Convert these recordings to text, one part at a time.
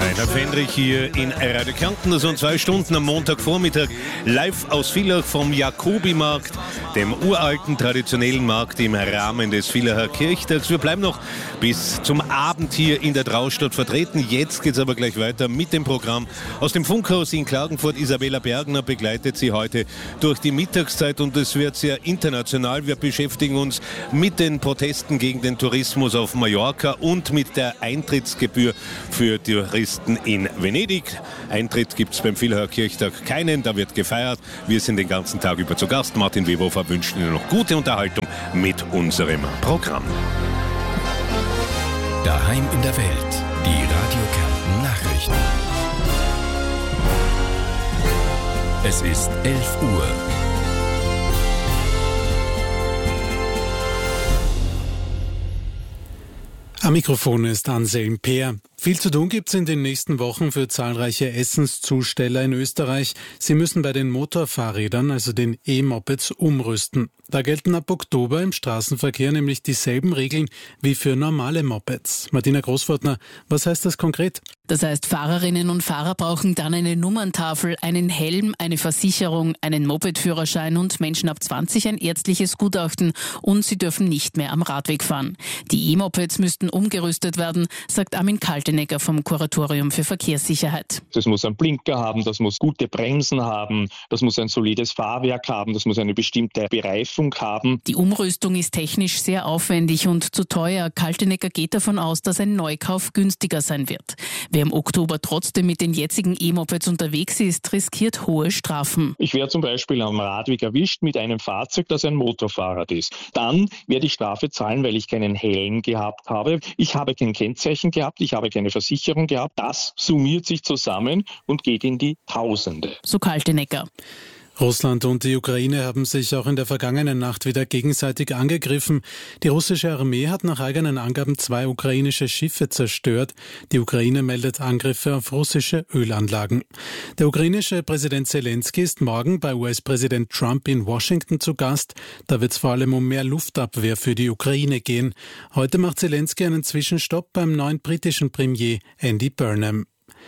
Rainer Fendrich hier in Radio Kärnten. Das sind 2 Stunden am Montagvormittag live aus Villach vom Jakobimarkt, dem uralten traditionellen Markt im Rahmen des Villacher Kirchtags. Wir bleiben noch bis zum Abend hier in der Traustadt vertreten. Jetzt geht es aber gleich weiter mit dem Programm. Aus dem Funkhaus in Klagenfurt, Isabella Bergner begleitet Sie heute durch die Mittagszeit und es wird sehr international. Wir beschäftigen uns mit den Protesten gegen den Tourismus auf Mallorca und mit der Eintrittsgebühr für Touristen in Venedig. Eintritt gibt es beim Villacher Kirchtag keinen, da wird gefeiert. Wir sind den ganzen Tag über zu Gast. Martin Weberhofer wünscht Ihnen noch gute Unterhaltung mit unserem Programm. Daheim in der Welt, die Radio Kärnten Nachrichten. Es ist 11 Uhr. Am Mikrofon ist Anselm Peer. Viel zu tun gibt es in den nächsten Wochen für zahlreiche Essenszusteller in Österreich. Sie müssen bei den Motorfahrrädern, also den E-Mopeds, umrüsten. Da gelten ab Oktober im Straßenverkehr nämlich dieselben Regeln wie für normale Mopeds. Martina Großfortner, was heißt das konkret? Das heißt, Fahrerinnen und Fahrer brauchen dann eine Nummerntafel, einen Helm, eine Versicherung, einen Mopedführerschein und Menschen ab 20 ein ärztliches Gutachten und sie dürfen nicht mehr am Radweg fahren. Die E-Mopeds müssten umgerüstet werden, sagt Armin Kaltenegger vom Kuratorium für Verkehrssicherheit. Das muss einen Blinker haben, das muss gute Bremsen haben, das muss ein solides Fahrwerk haben, das muss eine bestimmte Bereifung haben. Die Umrüstung ist technisch sehr aufwendig und zu teuer. Kaltenegger geht davon aus, dass ein Neukauf günstiger sein wird. Wer im Oktober trotzdem mit den jetzigen E-Mopeds unterwegs ist, riskiert hohe Strafen. Ich werde zum Beispiel am Radweg erwischt mit einem Fahrzeug, das ein Motorfahrrad ist. Dann werde ich Strafe zahlen, weil ich keinen Helm gehabt habe. Ich habe kein Kennzeichen gehabt, ich habe keine Versicherung gehabt. Das summiert sich zusammen und geht in die Tausende. So Kaltenegger. Russland und die Ukraine haben sich auch in der vergangenen Nacht wieder gegenseitig angegriffen. Die russische Armee hat nach eigenen Angaben 2 ukrainische Schiffe zerstört. Die Ukraine meldet Angriffe auf russische Ölanlagen. Der ukrainische Präsident Zelensky ist morgen bei US-Präsident Trump in Washington zu Gast. Da wird es vor allem um mehr Luftabwehr für die Ukraine gehen. Heute macht Zelensky einen Zwischenstopp beim neuen britischen Premier Andy Burnham.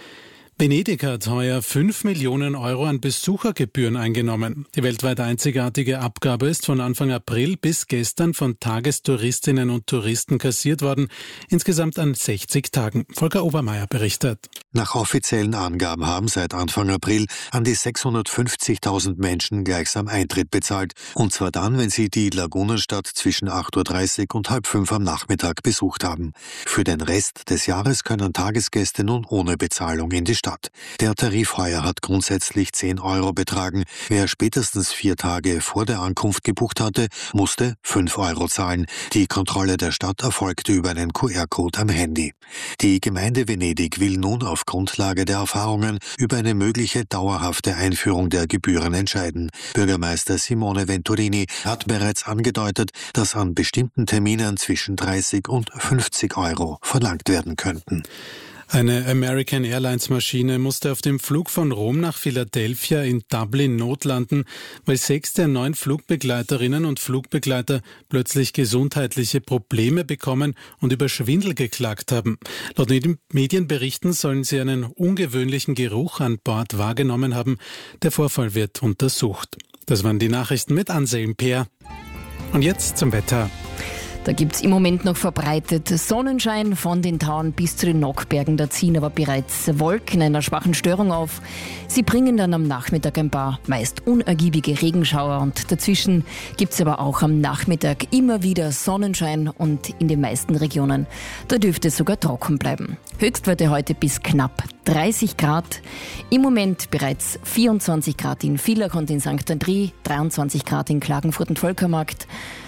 Venedig hat heuer 5 Millionen Euro an Besuchergebühren eingenommen. Die weltweit einzigartige Abgabe ist von Anfang April bis gestern von Tagestouristinnen und Touristen kassiert worden, insgesamt an 60 Tagen. Volker Obermeier berichtet. Nach offiziellen Angaben haben seit Anfang April an die 650.000 Menschen gleichsam Eintritt bezahlt. Und zwar dann, wenn sie die Lagunenstadt zwischen 8.30 Uhr und halb 5 am Nachmittag besucht haben. Für den Rest des Jahres können Tagesgäste nun ohne Bezahlung in die Stadt. Der Tarif heuer hat grundsätzlich 10 Euro betragen. Wer spätestens 4 Tage vor der Ankunft gebucht hatte, musste 5 Euro zahlen. Die Kontrolle der Stadt erfolgte über einen QR-Code am Handy. Die Gemeinde Venedig will nun auf Grundlage der Erfahrungen über eine mögliche dauerhafte Einführung der Gebühren entscheiden. Bürgermeister Simone Venturini hat bereits angedeutet, dass an bestimmten Terminen zwischen 30 und 50 Euro verlangt werden könnten. Eine American Airlines Maschine musste auf dem Flug von Rom nach Philadelphia in Dublin notlanden, weil 6 der 9 Flugbegleiterinnen und Flugbegleiter plötzlich gesundheitliche Probleme bekommen und über Schwindel geklagt haben. Laut Medienberichten sollen sie einen ungewöhnlichen Geruch an Bord wahrgenommen haben. Der Vorfall wird untersucht. Das waren die Nachrichten mit Anselm Peer. Und jetzt zum Wetter. Da gibt's im Moment noch verbreitet Sonnenschein von den Tauen bis zu den Nockbergen. Da ziehen aber bereits Wolken einer schwachen Störung auf. Sie bringen dann am Nachmittag ein paar meist unergiebige Regenschauer und dazwischen gibt's aber auch am Nachmittag immer wieder Sonnenschein und in den meisten Regionen, da dürfte es sogar trocken bleiben. Höchstwerte heute bis knapp 30 Grad. Im Moment bereits 24 Grad in Villach und in St. André, 23 Grad in Klagenfurt und Völkermarkt.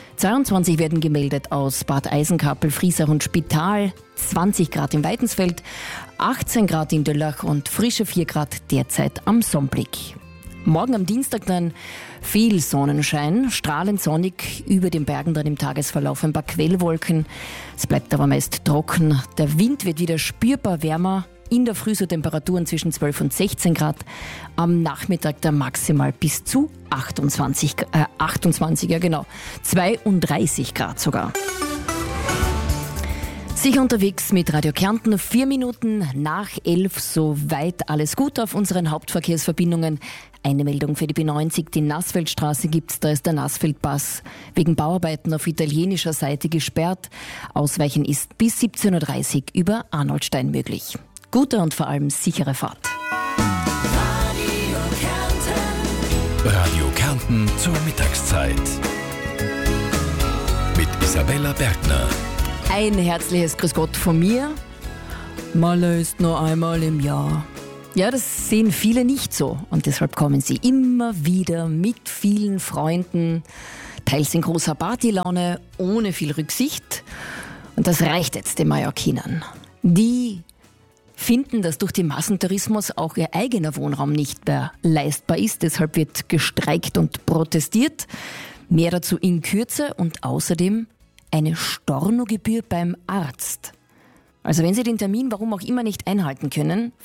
22 werden gemeldet aus Bad Eisenkappel, Friesach und Spital, 20 Grad im Weidensfeld, 18 Grad in Döllach und frische 4 Grad derzeit am Sonnblick. Morgen am Dienstag dann viel Sonnenschein, strahlend sonnig, über den Bergen dann im Tagesverlauf ein paar Quellwolken. Es bleibt aber meist trocken, der Wind wird wieder spürbar wärmer. In der Früh so Temperaturen zwischen 12 und 16 Grad. Am Nachmittag dann maximal bis zu 32 Grad sogar. Sicher unterwegs mit Radio Kärnten, 4 Minuten nach 11, soweit alles gut auf unseren Hauptverkehrsverbindungen. Eine Meldung für die B90, die Nassfeldstraße gibt's, da ist der Nassfeldpass wegen Bauarbeiten auf italienischer Seite gesperrt. Ausweichen ist bis 17.30 Uhr über Arnoldstein möglich. Gute und vor allem sichere Fahrt. Radio Kärnten zur Mittagszeit. Mit Isabella Bergner. Ein herzliches Grüß Gott von mir. Malle ist nur einmal im Jahr. Ja, das sehen viele nicht so und deshalb kommen sie immer wieder mit vielen Freunden, teils in großer Partylaune, ohne viel Rücksicht. Und das reicht jetzt den Mallorquinern. Die finden, dass durch den Massentourismus auch ihr eigener Wohnraum nicht mehr leistbar ist. Deshalb wird gestreikt und protestiert. Mehr dazu in Kürze und außerdem eine Stornogebühr beim Arzt. Also wenn Sie den Termin warum auch immer nicht einhalten können,